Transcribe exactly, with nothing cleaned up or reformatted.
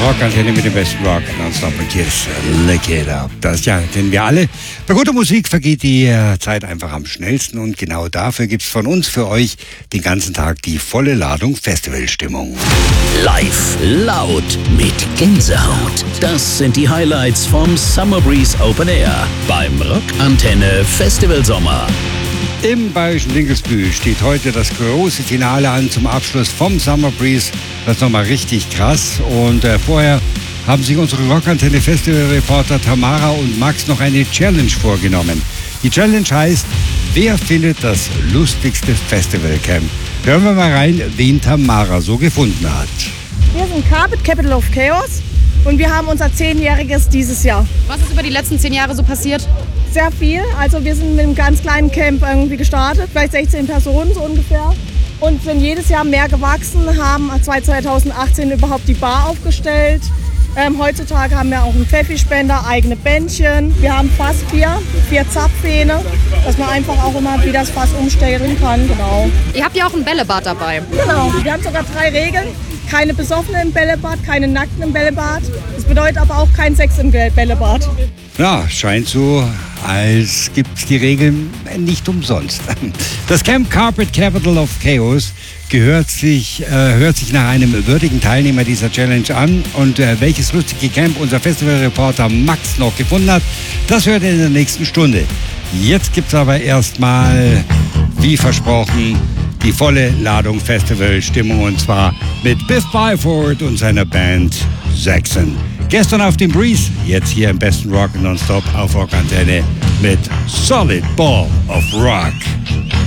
Rockantenne mit dem besten Rock. Nonstop und hier ist Lick It Up. Das ja kennen wir alle. Bei guter Musik vergeht die Zeit einfach am schnellsten und genau dafür gibt's von uns für euch den ganzen Tag die volle Ladung Festivalstimmung. Live, laut, mit Gänsehaut. Das sind die Highlights vom Summer Breeze Open Air beim Rockantenne Festival Sommer. Im bayerischen Dinkelsbühl steht heute das große Finale an zum Abschluss vom Summer Breeze. Das ist nochmal richtig krass. Und äh, vorher haben sich unsere Rockantenne Festival-Reporter Tamara und Max noch eine Challenge vorgenommen. Die Challenge heißt, wer findet das lustigste Festivalcamp? Hören wir mal rein, wen Tamara so gefunden hat. Wir sind Carpet, Capital of Chaos, und wir haben unser zehnjähriges dieses Jahr. Was ist über die letzten zehn Jahre so passiert? Sehr viel. Also wir sind mit einem ganz kleinen Camp irgendwie gestartet, vielleicht sechzehn Personen so ungefähr. Und sind jedes Jahr mehr gewachsen, haben zweitausendachtzehn überhaupt die Bar aufgestellt. Ähm, heutzutage haben wir auch einen Pfeffi-Spender, eigene Bändchen. Wir haben Fassbier, vier Zapfhähne, dass man einfach auch immer wieder das Fass umstellen kann. Genau. Ihr habt ja auch ein Bällebad dabei. Genau. Wir haben sogar drei Regeln. Keine Besoffenen im Bällebad, keine Nackten im Bällebad. Das bedeutet aber auch kein Sex im Bällebad. Ja, scheint so, als gibt's die Regeln nicht umsonst. Das Camp Carpet Capital of Chaos gehört sich, äh, hört sich nach einem würdigen Teilnehmer dieser Challenge an. Und äh, welches lustige Camp unser Festivalreporter Max noch gefunden hat, das hört ihr in der nächsten Stunde. Jetzt gibt's aber erstmal, wie versprochen, die volle Ladung Festivalstimmung, und zwar mit Biff Byford und seiner Band Saxon. Gestern auf dem Breeze, jetzt hier im besten Rock Nonstop auf Rockantenne mit Solid Ball of Rock.